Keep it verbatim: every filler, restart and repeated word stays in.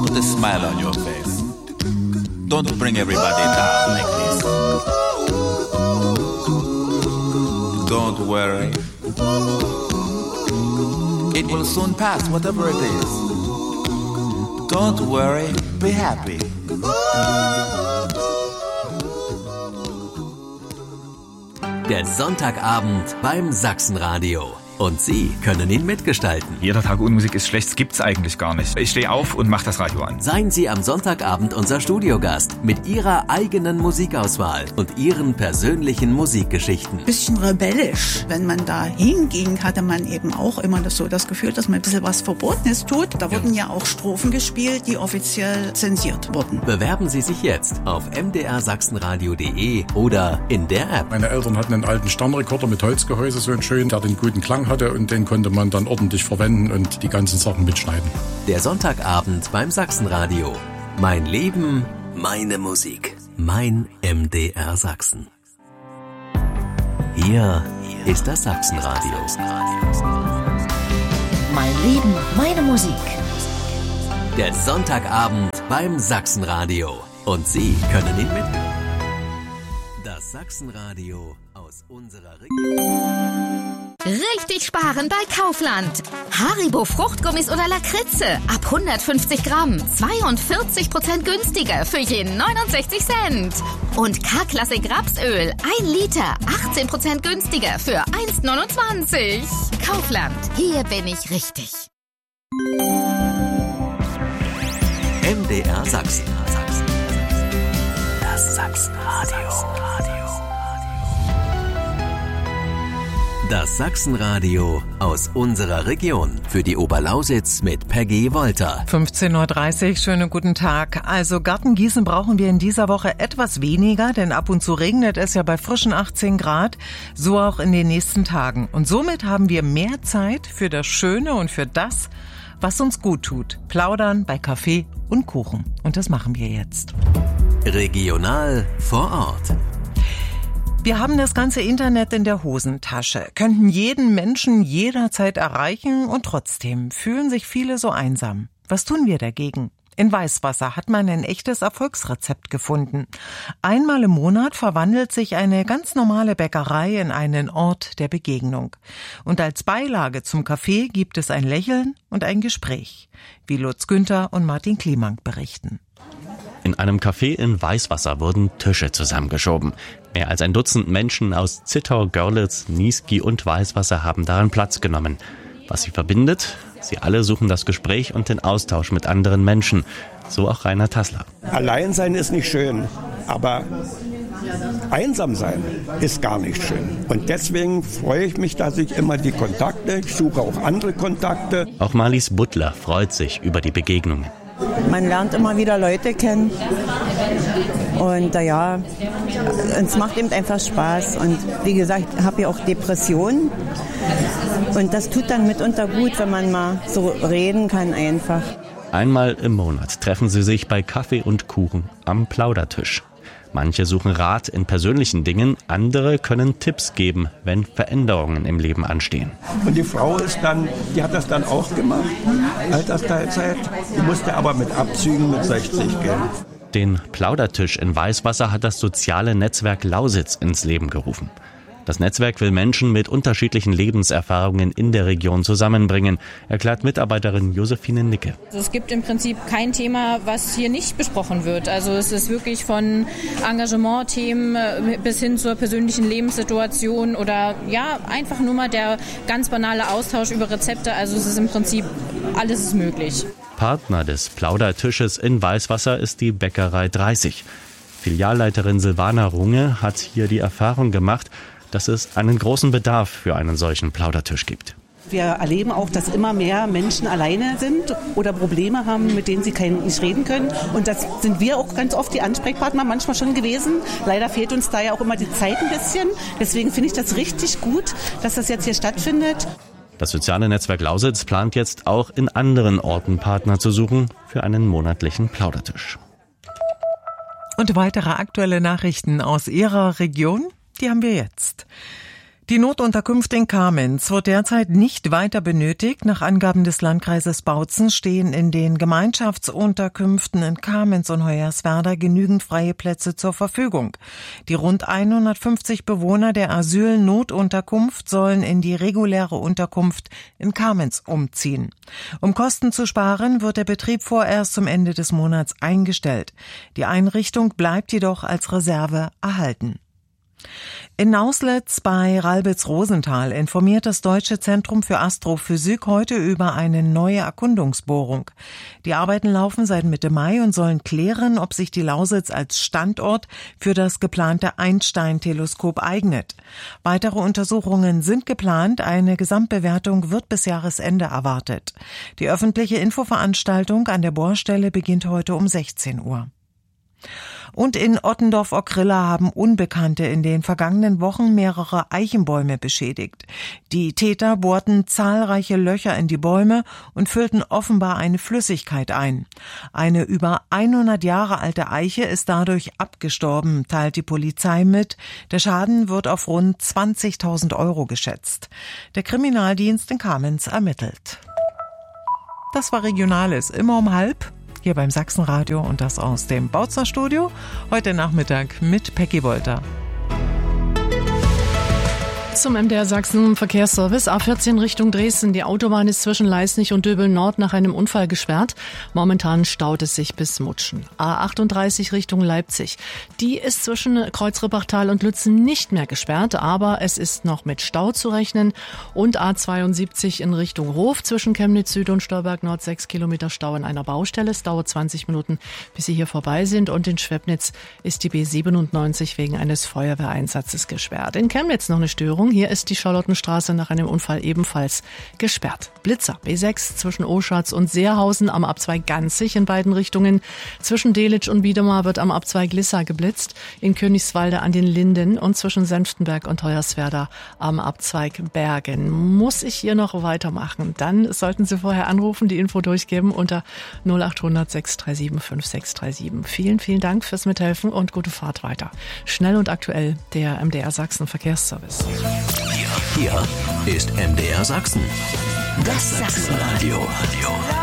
put a smile on your face. Don't bring everybody down like this. Don't worry. It will soon pass, whatever it is. Don't worry, be happy. Der Sonntagabend beim Sachsenradio. Und Sie können ihn mitgestalten. Jeder Tag ohne Musik ist schlecht, das gibt's eigentlich gar nicht. Ich stehe auf und mache das Radio an. Seien Sie am Sonntagabend unser Studiogast mit Ihrer eigenen Musikauswahl und Ihren persönlichen Musikgeschichten. Bisschen rebellisch. Wenn man da hinging, hatte man eben auch immer das so das Gefühl, dass man ein bisschen was Verbotenes tut. Da wurden ja auch Strophen gespielt, die offiziell zensiert wurden. Bewerben Sie sich jetzt auf m d r sachsenradio punkt d e oder in der App. Meine Eltern hatten einen alten Sternrekorder mit Holzgehäuse, so einen schönen, der den guten Klang hatte, und den konnte man dann ordentlich verwenden und die ganzen Sachen mitschneiden. Der Sonntagabend beim Sachsenradio. Mein Leben, meine Musik. Mein M D R Sachsen. Hier ist das Sachsenradio. Mein Leben, meine Musik. Der Sonntagabend beim Sachsenradio. Und Sie können ihn mitnehmen. Das Sachsenradio aus unserer Region. Richtig sparen bei Kaufland. Haribo Fruchtgummis oder Lakritze ab hundertfünfzig Gramm. zweiundvierzig Prozent günstiger für je neunundsechzig Cent. Und K-Klassik Rapsöl ein Liter. achtzehn Prozent günstiger für eins neunundzwanzig. Kaufland. Hier bin ich richtig. M D R Sachsen. Das Sachsenradio. Das Sachsenradio aus unserer Region. Für die Oberlausitz mit Peggy Wolter. fünfzehn Uhr dreißig, schönen guten Tag. Also Gartengießen brauchen wir in dieser Woche etwas weniger, denn ab und zu regnet es ja bei frischen achtzehn Grad. So auch in den nächsten Tagen. Und somit haben wir mehr Zeit für das Schöne und für das, was uns gut tut. Plaudern bei Kaffee und Kuchen. Und das machen wir jetzt. Regional vor Ort. Wir haben das ganze Internet in der Hosentasche, könnten jeden Menschen jederzeit erreichen und trotzdem fühlen sich viele so einsam. Was tun wir dagegen? In Weißwasser hat man ein echtes Erfolgsrezept gefunden. Einmal im Monat verwandelt sich eine ganz normale Bäckerei in einen Ort der Begegnung. Und als Beilage zum Kaffee gibt es ein Lächeln und ein Gespräch, wie Lutz Günther und Martin Kliemann berichten. In einem Café in Weißwasser wurden Tische zusammengeschoben. Mehr als ein Dutzend Menschen aus Zittau, Görlitz, Niesky und Weißwasser haben darin Platz genommen. Was sie verbindet? Sie alle suchen das Gespräch und den Austausch mit anderen Menschen. So auch Rainer Tassler. Allein sein ist nicht schön, aber einsam sein ist gar nicht schön. Und deswegen freue ich mich, dass ich immer die Kontakte, ich suche auch andere Kontakte. Auch Marlies Butler freut sich über die Begegnungen. Man lernt immer wieder Leute kennen und äh, ja, es macht eben einfach Spaß. Und wie gesagt, ich habe ja auch Depressionen und das tut dann mitunter gut, wenn man mal so reden kann einfach. Einmal im Monat treffen sie sich bei Kaffee und Kuchen am Plaudertisch. Manche suchen Rat in persönlichen Dingen, andere können Tipps geben, wenn Veränderungen im Leben anstehen. Und die Frau ist dann, die hat das dann auch gemacht, Altersteilzeit. Die musste aber mit Abzügen mit sechzig gehen. Den Plaudertisch in Weißwasser hat das soziale Netzwerk Lausitz ins Leben gerufen. Das Netzwerk will Menschen mit unterschiedlichen Lebenserfahrungen in der Region zusammenbringen, erklärt Mitarbeiterin Josephine Nicke. Es gibt im Prinzip kein Thema, was hier nicht besprochen wird. Also es ist wirklich von Engagementthemen bis hin zur persönlichen Lebenssituation oder ja, einfach nur mal der ganz banale Austausch über Rezepte. Also es ist im Prinzip, alles ist möglich. Partner des Plaudertisches in Weißwasser ist die Bäckerei dreißig. Filialleiterin Silvana Runge hat hier die Erfahrung gemacht, dass es einen großen Bedarf für einen solchen Plaudertisch gibt. Wir erleben auch, dass immer mehr Menschen alleine sind oder Probleme haben, mit denen sie kein, nicht reden können. Und das sind wir auch ganz oft die Ansprechpartner manchmal schon gewesen. Leider fehlt uns da ja auch immer die Zeit ein bisschen. Deswegen finde ich das richtig gut, dass das jetzt hier stattfindet. Das soziale Netzwerk Lausitz plant jetzt auch in anderen Orten Partner zu suchen für einen monatlichen Plaudertisch. Und weitere aktuelle Nachrichten aus Ihrer Region, die haben wir jetzt. Die Notunterkunft in Kamenz wird derzeit nicht weiter benötigt. Nach Angaben des Landkreises Bautzen stehen in den Gemeinschaftsunterkünften in Kamenz und Hoyerswerda genügend freie Plätze zur Verfügung. Die rund hundertfünfzig Bewohner der Asylnotunterkunft sollen in die reguläre Unterkunft in Kamenz umziehen. Um Kosten zu sparen, wird der Betrieb vorerst zum Ende des Monats eingestellt. Die Einrichtung bleibt jedoch als Reserve erhalten. In Nauslitz bei Ralbitz-Rosenthal informiert das Deutsche Zentrum für Astrophysik heute über eine neue Erkundungsbohrung. Die Arbeiten laufen seit Mitte Mai und sollen klären, ob sich die Lausitz als Standort für das geplante Einstein-Teleskop eignet. Weitere Untersuchungen sind geplant, eine Gesamtbewertung wird bis Jahresende erwartet. Die öffentliche Infoveranstaltung an der Bohrstelle beginnt heute um sechzehn Uhr. Und in Ottendorf-Ockrilla haben Unbekannte in den vergangenen Wochen mehrere Eichenbäume beschädigt. Die Täter bohrten zahlreiche Löcher in die Bäume und füllten offenbar eine Flüssigkeit ein. Eine über hundert Jahre alte Eiche ist dadurch abgestorben, teilt die Polizei mit. Der Schaden wird auf rund zwanzigtausend Euro geschätzt. Der Kriminaldienst in Kamenz ermittelt. Das war Regionales, immer um halb. Hier beim Sachsenradio und das aus dem Bautzner Studio. Heute Nachmittag mit Peggy Wolter. Zum M D R Sachsen Verkehrsservice. A vierzehn Richtung Dresden. Die Autobahn ist zwischen Leisnig und Döbeln Nord nach einem Unfall gesperrt. Momentan staut es sich bis Mutschen. A achtunddreißig Richtung Leipzig. Die ist zwischen Kreuzrippachtal und Lützen nicht mehr gesperrt, aber es ist noch mit Stau zu rechnen. Und A zweiundsiebzig in Richtung Rof zwischen Chemnitz Süd und Stolberg Nord sechs Kilometer Stau in einer Baustelle. Es dauert zwanzig Minuten, bis Sie hier vorbei sind. Und in Schwebnitz ist die B siebenundneunzig wegen eines Feuerwehreinsatzes gesperrt. In Chemnitz noch eine Störung. Hier ist die Charlottenstraße nach einem Unfall ebenfalls gesperrt. Blitzer B sechs zwischen Oschatz und Seerhausen am Abzweig Ganzig in beiden Richtungen. Zwischen Delitzsch und Wiedemar wird am Abzweig Lissa geblitzt. In Königswalde an den Linden und zwischen Senftenberg und Hoyerswerda am Abzweig Bergen. Muss ich hier noch weitermachen? Dann sollten Sie vorher anrufen, die Info durchgeben unter null acht hundert sechs drei sieben fünf sechs drei sieben. Vielen, vielen Dank fürs Mithelfen und gute Fahrt weiter. Schnell und aktuell der M D R Sachsen Verkehrsservice. Hier ist M D R Sachsen. Das Sachsenradio.